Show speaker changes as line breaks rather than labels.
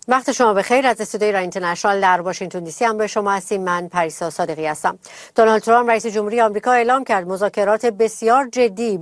وقت شما بخیر. از استودیوی را اینترنشنال در واشنگتن دی سی هم به شما هستیم. من پریسا صادقی هستم. دونالد ترامپ رئیس جمهوری آمریکا اعلام کرد مذاکرات بسیار جدی